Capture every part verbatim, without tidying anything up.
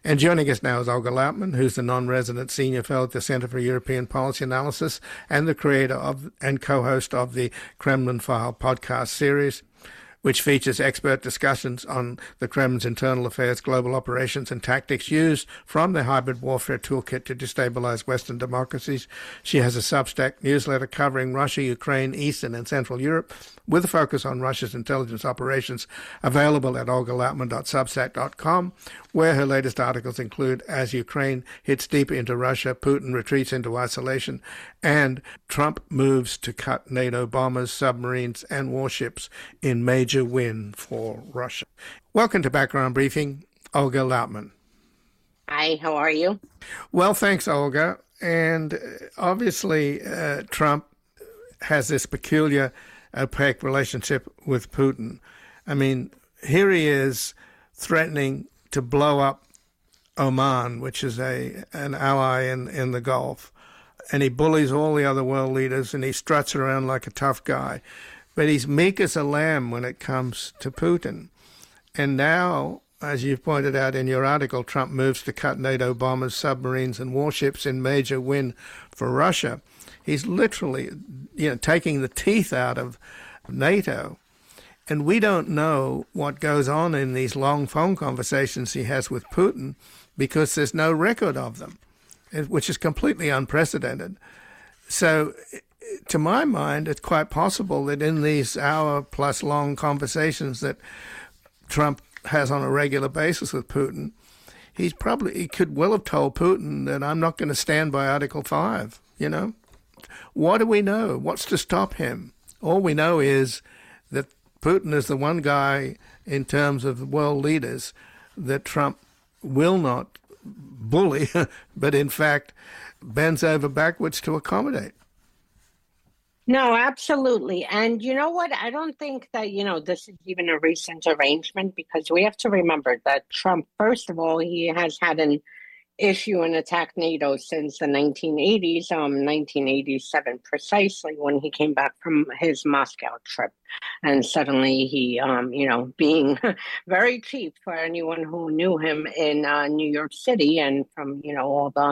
And joining us now is Olga Lautman, who's the non-resident senior fellow at the Center for European Policy Analysis and the creator of and co-host of the Kremlin File podcast series, which features expert discussions on the Kremlin's internal affairs, global operations, and tactics used from the hybrid warfare toolkit to destabilize Western democracies. She has a Substack newsletter covering Russia, Ukraine, Eastern and Central Europe, with a focus on Russia's intelligence operations, available at olga lautman dot substack dot com, where her latest articles include As Ukraine Hits Deeper into Russia, Putin Retreats into Isolation, and Trump Moves to Cut NATO Bombers, Submarines and Warships in Major Win for Russia. Welcome to Background Briefing, Olga Lautman. Hi, how are you? Well, thanks, Olga. And obviously, uh, Trump has this peculiar opaque relationship with Putin. I mean, here he is threatening to blow up Oman, which is a an ally in, in the Gulf. And he bullies all the other world leaders, and he struts around like a tough guy. But he's meek as a lamb when it comes to Putin. And now, as you've pointed out in your article, Trump moves to cut NATO bombers, submarines, and warships in major win for Russia. He's literally, you know, taking the teeth out of NATO. And we don't know what goes on in these long phone conversations he has with Putin because there's no record of them, which is completely unprecedented. So, to my mind, it's quite possible that in these hour-plus long conversations that Trump has on a regular basis with Putin, he's probably he could well have told Putin that I'm not going to stand by Article five, you know? What do we know? What's to stop him? All we know is that Putin is the one guy in terms of world leaders that Trump will not bully, but in fact bends over backwards to accommodate. No, absolutely. And you know what? I don't think that, you know, this is even a recent arrangement, because we have to remember that Trump, first of all, he has had an issue and attack NATO since the nineteen eighties, um, nineteen eighty-seven precisely, when he came back from his Moscow trip. And suddenly he, um, you know, being very cheap for anyone who knew him in uh, New York City, and from, you know, all the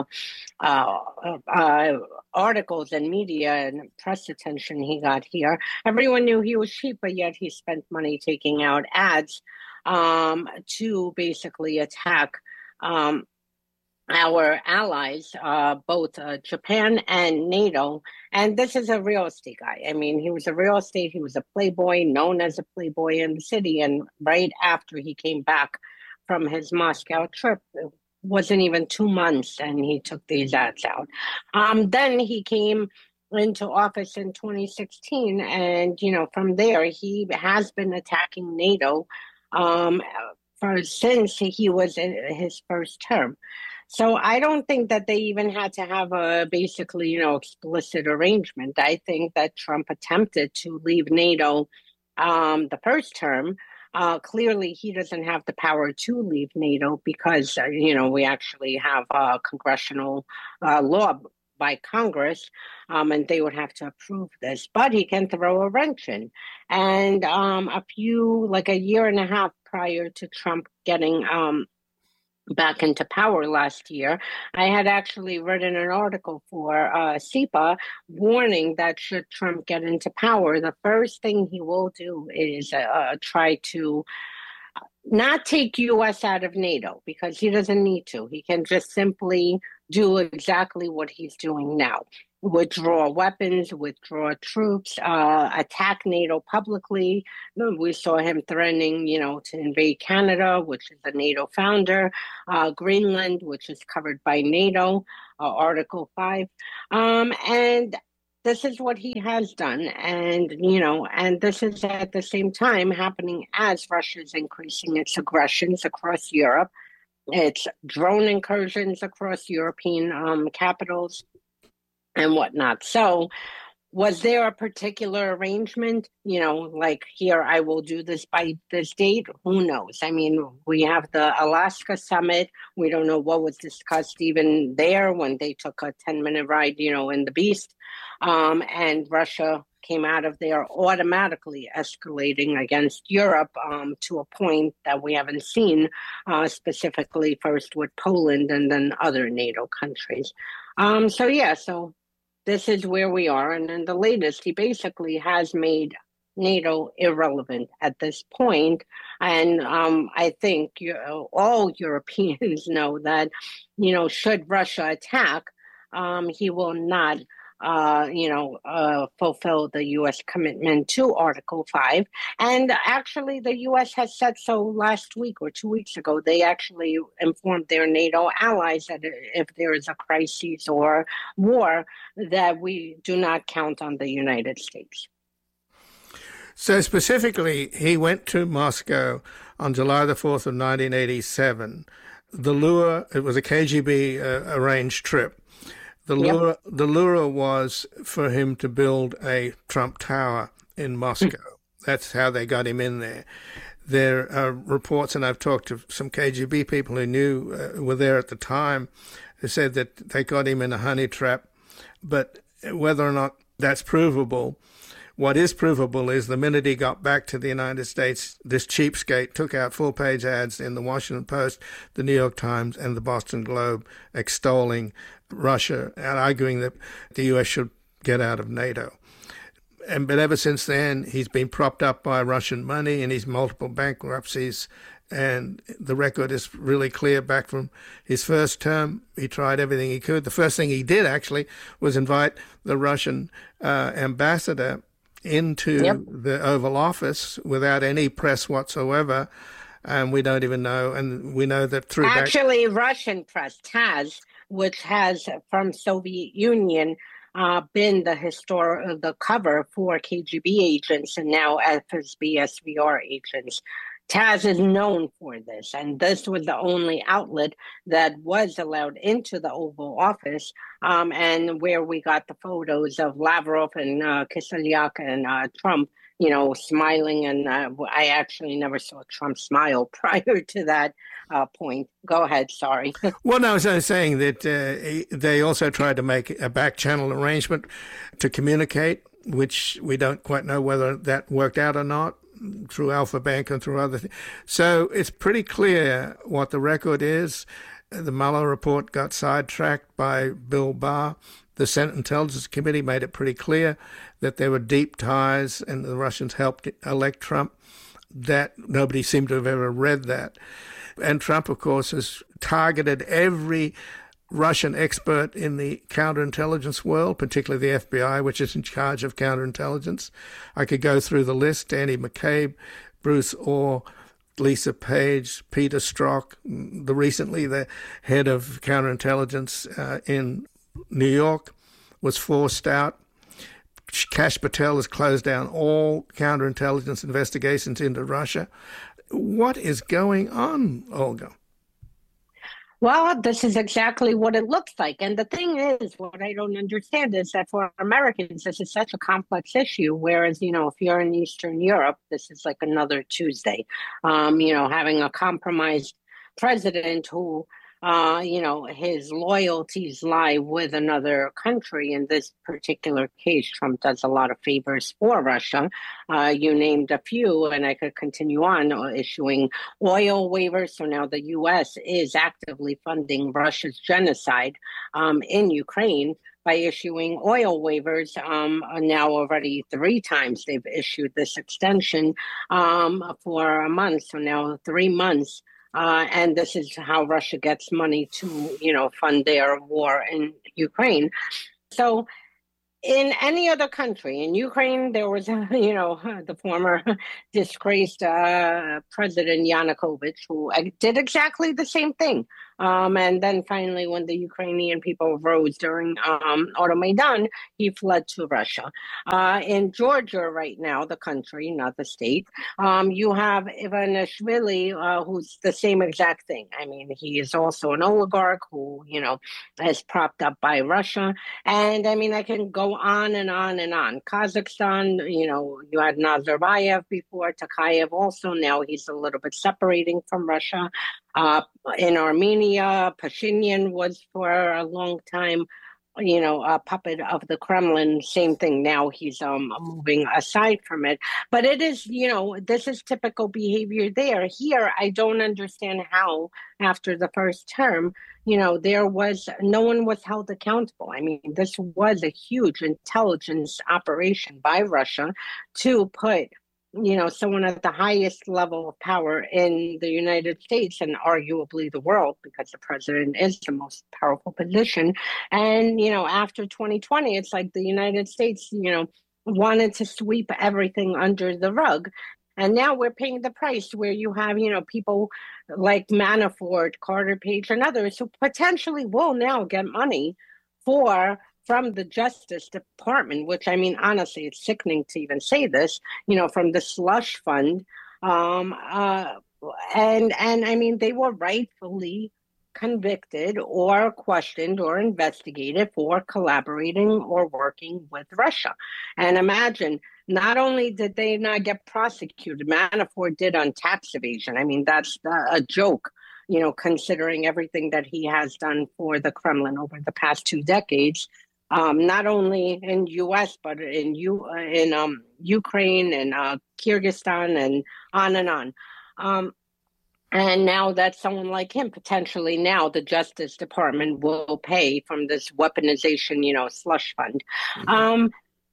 uh, uh, articles and media and press attention he got here, everyone knew he was cheap, but yet he spent money taking out ads um, to basically attack um our allies, uh, both uh, Japan and NATO. And this is a real estate guy. I mean, he was a real estate, he was a playboy, known as a playboy in the city. And right after he came back from his Moscow trip, it wasn't even two months, and he took these ads out. Um, then he came into office in twenty sixteen. And, you know, from there, he has been attacking NATO um, for since he was in his first term. So I don't think that they even had to have a basically, you know, explicit arrangement. I think that Trump attempted to leave NATO um, the first term. Uh, clearly, he doesn't have the power to leave NATO because, uh, you know, we actually have a congressional uh, law by Congress, um, and they would have to approve this. But he can throw a wrench in. And um, a few, like a year and a half prior to Trump getting um, back into power last year, I had actually written an article for uh, C I P A warning that should Trump get into power, the first thing he will do is uh, try to not take U S out of NATO, because he doesn't need to. He can just simply do exactly what he's doing now. Withdraw weapons, withdraw troops, uh, attack NATO publicly. We saw him threatening, you know, to invade Canada, which is a NATO founder, uh, Greenland, which is covered by NATO, uh, Article five. Um, and this is what he has done. And, you know, and this is at the same time happening as Russia is increasing its aggressions across Europe. It's drone incursions across European um, capitals and whatnot. So Was there a particular arrangement? You know, like here, I will do this by this date. Who knows? I mean, we have the Alaska summit. We don't know what was discussed even there when they took a ten minute ride, you know, in the Beast. Um, and Russia came out of there automatically escalating against Europe um, to a point that we haven't seen, uh, specifically first with Poland and then other NATO countries. Um, so, yeah, so this is where we are. And then the latest, he basically has made NATO irrelevant at this point. And um, I think you know, all Europeans know that, you know, should Russia attack, um, he will not uh, you know, uh, fulfill the U S commitment to Article five. And actually, the U S has said so last week or two weeks ago. They actually informed their NATO allies that if there is a crisis or war, that we do not count on the United States. So specifically, he went to Moscow on July the fourth of nineteen eighty-seven. The lure, it was a K G B uh, arranged trip. The lure, yep. the lure was for him to build a Trump Tower in Moscow. Mm. That's how they got him in there. There are reports, and I've talked to some K G B people who knew, uh, were there at the time, who said that they got him in a honey trap. But whether or not that's provable, what is provable is the minute he got back to the United States, this cheapskate took out full-page ads in the Washington Post, the New York Times, and the Boston Globe extolling Russia and arguing that the U S should get out of NATO. And but ever since then, he's been propped up by Russian money in his multiple bankruptcies. And the record is really clear back from his first term. He tried everything he could. The first thing he did, actually, was invite the Russian uh, ambassador into yep. the Oval Office without any press whatsoever. And we don't even know. And we know that through... Actually, back- Russian press, TASS, which has from Soviet Union uh, been the histor- the cover for K G B agents and now F S B, S V R agents. TASS is known for this, and this was the only outlet that was allowed into the Oval Office, um, and where we got the photos of Lavrov and uh, Kislyak and uh, Trump, you know, smiling. And uh, I actually never saw Trump smile prior to that uh, point. Go ahead, sorry. Well, no, I was saying that uh, they also tried to make a back channel arrangement to communicate, which we don't quite know whether that worked out or not, through Alpha Bank and through other things. So it's pretty clear what the record is. The Mueller report got sidetracked by Bill Barr. The Senate Intelligence Committee made it pretty clear that there were deep ties and the Russians helped elect Trump. That nobody seemed to have ever read that. And Trump, of course, has targeted every Russian expert in the counterintelligence world, particularly the F B I, which is in charge of counterintelligence. I could go through the list: Andy McCabe, Bruce Orr, Lisa Page, Peter Strzok, the recently the head of counterintelligence uh, in New York was forced out. Kash Patel has closed down all counterintelligence investigations into Russia. What is going on, Olga? Well, this is exactly what it looks like. And the thing is, what I don't understand is that for Americans, this is such a complex issue. Whereas, you know, if you're in Eastern Europe, this is like another Tuesday. Um, you know, having a compromised president who, uh, you know, his loyalties lie with another country. In this particular case, Trump does a lot of favors for Russia. Uh, you named a few, and I could continue on uh, issuing oil waivers. So now the U S is actively funding Russia's genocide um, in Ukraine by issuing oil waivers. Um, now already three times they've issued this extension um, for a month. So now three months. Uh, and this is how Russia gets money to, you know, fund their war in Ukraine. So in any other country, in Ukraine, there was, uh, you know, the former disgraced uh, President Yanukovych, who did exactly the same thing. Um, and then finally, when the Ukrainian people rose during um, Euromaidan, he fled to Russia. Uh, in Georgia right now, the country, not the state, um, you have Ivanishvili, uh, who's the same exact thing. I mean, he is also an oligarch who, you know, is propped up by Russia. And I mean, I can go go on and on and on. Kazakhstan, you know, you had Nazarbayev before, Tokayev also. Now he's a little bit separating from Russia. Uh, in Armenia, Pashinyan was for a long time, you know, a puppet of the Kremlin. Same thing now. He's um, moving aside from it. But it is, you know, this is typical behavior there. Here, I don't understand how, after the first term, you know, there was, no one was held accountable. I mean, this was a huge intelligence operation by Russia to put, you know, someone at the highest level of power in the United States and arguably the world, because the president is the most powerful position. And, you know, after twenty twenty, it's like the United States, you know, wanted to sweep everything under the rug. And now we're paying the price, where you have, you know, people like Manafort, Carter Page, and others who potentially will now get money for from the Justice Department, which, I mean, honestly, it's sickening to even say this, you know, from the slush fund. Um, uh, and, and I mean, they were rightfully convicted or questioned or investigated for collaborating or working with Russia. And imagine, not only did they not get prosecuted, Manafort did on tax evasion. I mean, that's a joke, you know, considering everything that he has done for the Kremlin over the past two decades. Um, not only in U S, but in U in um, Ukraine and uh, Kyrgyzstan and on and on. Um, and now that someone like him, potentially now the Justice Department will pay from this weaponization, you know, slush fund. Mm-hmm. Um,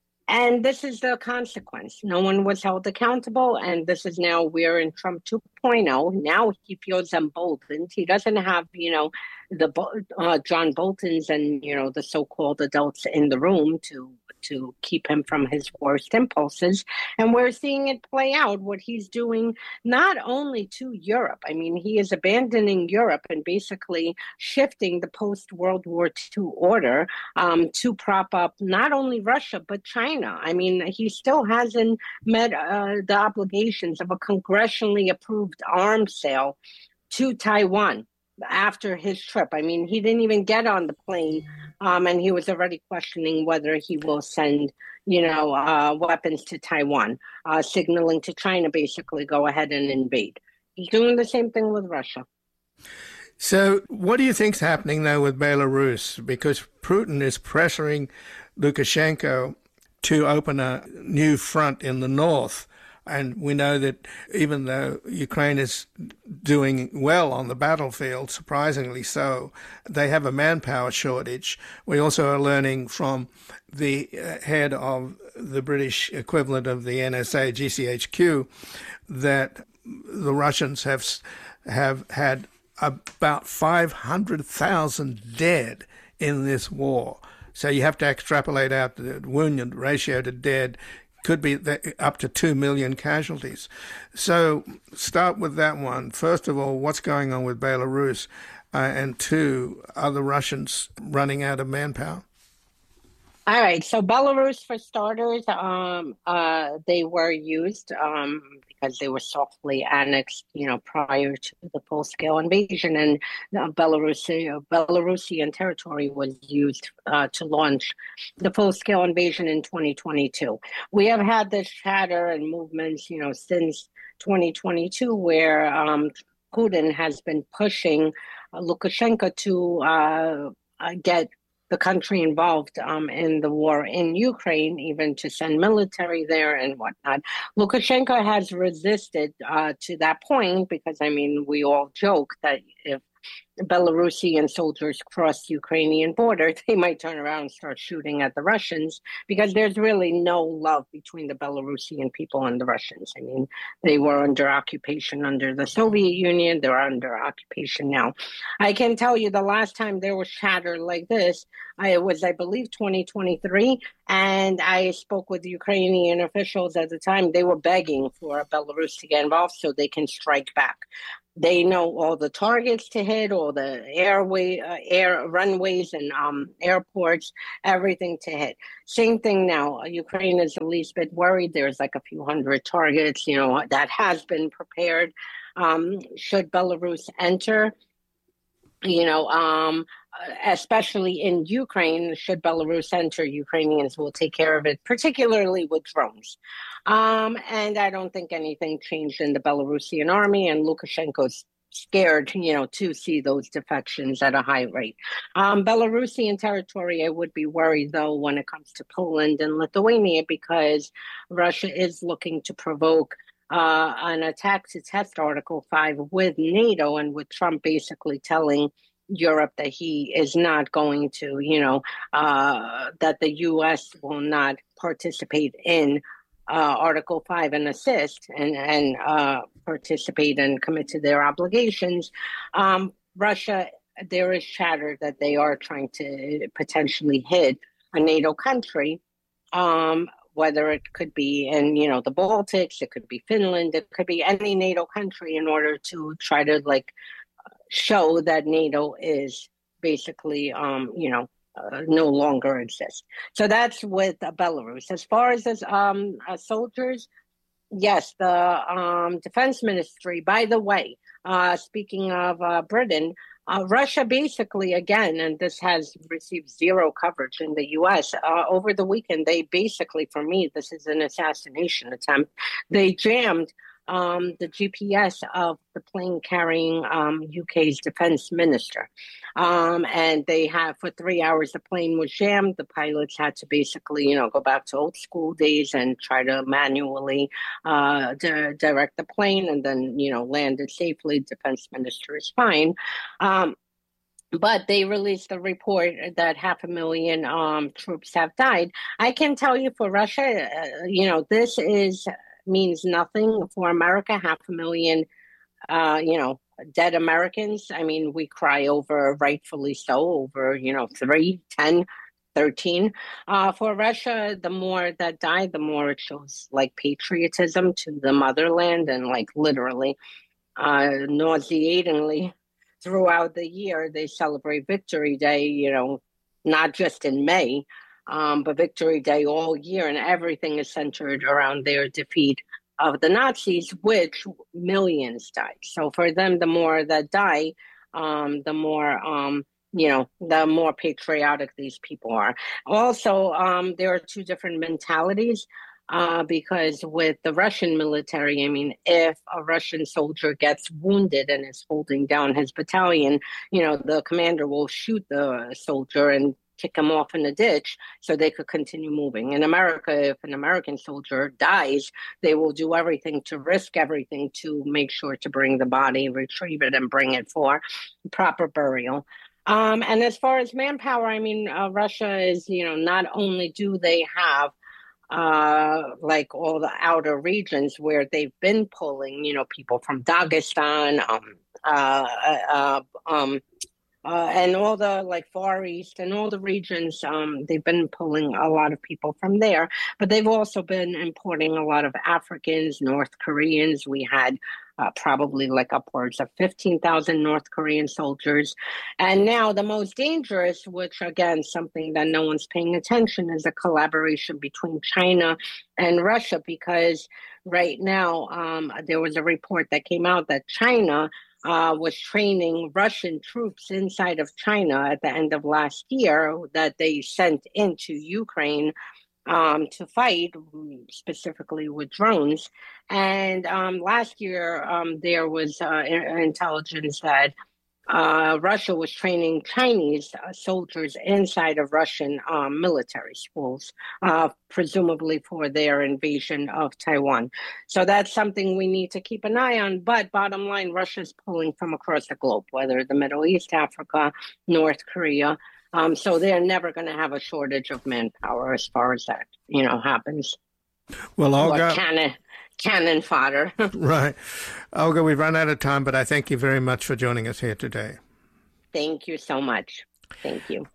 and this is the consequence. No one was held accountable. And this is now, we're in Trump two point oh. Now he feels emboldened. He doesn't have, you know, the uh, John Boltons and, you know, the so-called adults in the room to to keep him from his worst impulses. And we're seeing it play out, what he's doing, not only to Europe. I mean, he is abandoning Europe and basically shifting the post-World War Two order um, to prop up not only Russia, but China. I mean, he still hasn't met uh, the obligations of a congressionally approved arms sale to Taiwan after his trip. I mean, he didn't even get on the plane, um, and he was already questioning whether he will send, you know, uh, weapons to Taiwan, uh, signaling to China, basically, go ahead and invade. He's doing the same thing with Russia. So what do you think's happening, though, with Belarus? Because Putin is pressuring Lukashenko to open a new front in the north. And we know that even though Ukraine is doing well on the battlefield, surprisingly so, they have a manpower shortage. We also are learning from the head of the British equivalent of the N S A, G C H Q, that the Russians have have had about five hundred thousand dead in this war. So you have to extrapolate out the wounded ratio to dead. Could be up to two million casualties. So start with that one. First of all, what's going on with Belarus? Uh, and two, are the Russians running out of manpower? All right. So Belarus, for starters, um, uh, they were used um, because they were softly annexed, you know, prior to the full-scale invasion, and uh, Belarusi, uh, Belarusian territory was used uh, to launch the full-scale invasion in twenty twenty-two. We have had this chatter and movements, you know, since twenty twenty-two, where um, Putin has been pushing uh, Lukashenko to uh, uh, get the country involved um, in the war in Ukraine, even to send military there and whatnot. Lukashenko has resisted uh, to that point because, I mean, we all joke that if Belarusian soldiers cross the Ukrainian border, they might turn around and start shooting at the Russians, because there's really no love between the Belarusian people and the Russians. I mean, they were under occupation under the Soviet Union. They're under occupation now. I can tell you the last time there was chatter like this, I was, I believe, twenty twenty-three, and I spoke with Ukrainian officials at the time. They were begging for Belarus to get involved so they can strike back. They know all the targets to hit, all the airway, uh, air runways and um, airports, everything to hit. Same thing now. Ukraine is the least bit worried. There's like a few hundred targets, you know, that has been prepared. Um, should Belarus enter, you know, um, especially in Ukraine, should Belarus enter, Ukrainians will take care of it, particularly with drones. Um, and I don't think anything changed in the Belarusian army, and Lukashenko's scared, you know, to see those defections at a high rate. Um, Belarusian territory, I would be worried, though, when it comes to Poland and Lithuania, because Russia is looking to provoke uh, an attack to test Article five with NATO, and with Trump basically telling Europe that he is not going to, you know, uh, that the U S will not participate in uh, Article five and assist and, and uh, participate and commit to their obligations. Um, Russia, there is chatter that they are trying to potentially hit a NATO country, um, whether it could be in, you know, the Baltics, it could be Finland, it could be any NATO country, in order to try to, like, show that NATO is basically, um, you know, uh, no longer exists. So that's with uh, Belarus. As far as as um, uh, soldiers, yes, the um, defense ministry, by the way, uh, speaking of uh, Britain, uh, Russia basically, again, and this has received zero coverage in the U S, uh, over the weekend, they basically, for me, this is an assassination attempt. They jammed Um, the G P S of the plane carrying um, U K's defense minister. Um, and they have, for three hours, the plane was jammed. The pilots had to basically, you know, go back to old school days and try to manually uh, di- direct the plane, and then, you know, land it safely. Defense minister is fine. Um, But they released a report that half a million um, troops have died. I can tell you, for Russia, uh, you know, this is means nothing. For America, half a million, uh, you know, dead Americans. I mean, we cry over, rightfully so, over, you know, three, ten, thirteen. Uh, for Russia, the more that die, the more it shows, like, patriotism to the motherland, and, like, literally, uh, nauseatingly, throughout the year, they celebrate Victory Day, you know, not just in May, um, but Victory Day all year, and everything is centered around their defeat of the Nazis, which millions died. So for them, the more that die, um, the more, um, you know, the more patriotic these people are. Also, um, there are two different mentalities. Uh, because with the Russian military, I mean, if a Russian soldier gets wounded and is holding down his battalion, you know, the commander will shoot the soldier and kick him off in a ditch so they could continue moving. In America, if an American soldier dies, they will do everything to risk everything to make sure to bring the body, retrieve it, and bring it for proper burial. Um, and as far as manpower, I mean, uh, Russia is, you know, not only do they have uh, like all the outer regions where they've been pulling, you know, people from Dagestan, um, uh, uh, um, uh, and all the, like, Far East and all the regions, um, they've been pulling a lot of people from there. But they've also been importing a lot of Africans, North Koreans. We had uh, probably like upwards of fifteen thousand North Korean soldiers. And now the most dangerous, which again, something that no one's paying attention, is a collaboration between China and Russia, because right now um, there was a report that came out that China Uh, was training Russian troops inside of China at the end of last year that they sent into Ukraine um, to fight, specifically with drones. And um, last year, um, there was uh, intelligence that uh, Russia was training Chinese uh, soldiers inside of Russian um, military schools, uh, presumably for their invasion of Taiwan. So that's something we need to keep an eye on. But bottom line, Russia's pulling from across the globe, whether the Middle East, Africa, North Korea. Um, so they're never going to have a shortage of manpower as far as that, you know, happens. Well, Olga, cannon, cannon fodder. Right. Olga, we've run out of time, but I thank you very much for joining us here today. Thank you so much. Thank you.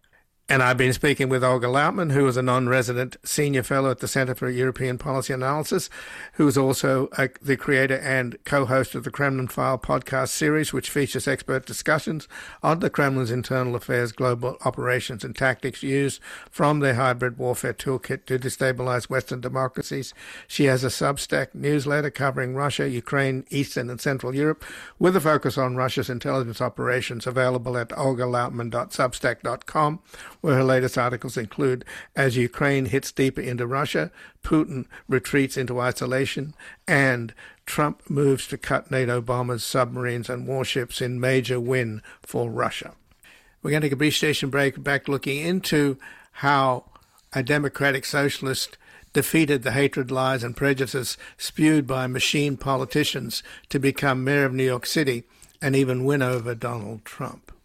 And I've been speaking with Olga Lautman, who is a non-resident senior fellow at the Center for European Policy Analysis, who is also a, the creator and co-host of the Kremlin File podcast series, which features expert discussions on the Kremlin's internal affairs, global operations, and tactics used from their hybrid warfare toolkit to destabilize Western democracies. She has a Substack newsletter covering Russia, Ukraine, Eastern and Central Europe, with a focus on Russia's intelligence operations, available at olga lautman dot substack dot com, where her latest articles include As Ukraine Hits Deeper into Russia, Putin Retreats into Isolation, and Trump Moves to Cut NATO Bombers, Submarines and Warships in Major Win for Russia. We're going to take a brief station break, back looking into how a democratic socialist defeated the hatred, lies and prejudices spewed by machine politicians to become mayor of New York City and even win over Donald Trump.